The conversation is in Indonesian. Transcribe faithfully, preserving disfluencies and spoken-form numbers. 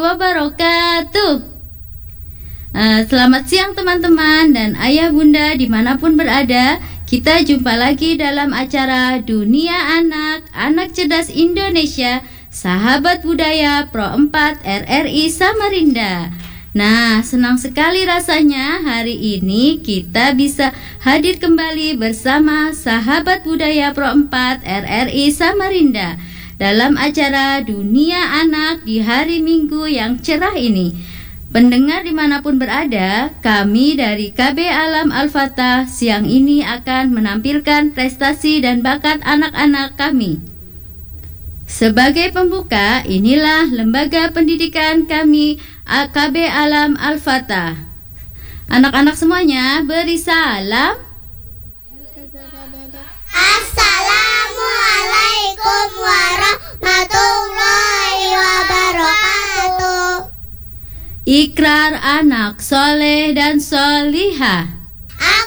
wabarakatuh. uh, Selamat siang teman-teman dan ayah bunda dimanapun berada. Kita jumpa lagi dalam acara Dunia Anak, Anak Cerdas Indonesia, Sahabat Budaya Pro empat R R I Samarinda. Nah, senang sekali rasanya hari ini kita bisa hadir kembali bersama Sahabat Budaya Pro empat R R I Samarinda dalam acara Dunia Anak di hari Minggu yang cerah ini. Pendengar dimanapun berada, kami dari K B Alam Al-Fatah siang ini akan menampilkan prestasi dan bakat anak-anak kami. Sebagai pembuka, inilah lembaga pendidikan kami K B Alam Al-Fatah. Anak-anak semuanya beri salam. Assalamualaikum warahmatullahi wabarakatuh. Ikrar anak soleh dan solihah.